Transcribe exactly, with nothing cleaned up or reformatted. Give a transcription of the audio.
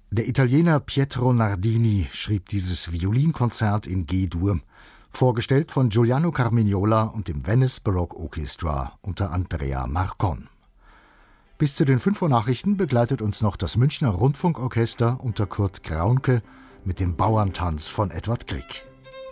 Der Italiener Pietro Nardini schrieb dieses Violinkonzert in G-Dur, vorgestellt von Giuliano Carmignola und dem Venice Baroque Orchestra unter Andrea Marcon. Bis zu den fünf Uhr Nachrichten begleitet uns noch das Münchner Rundfunkorchester unter Kurt Graunke mit dem Bauerntanz von Edward Grieg.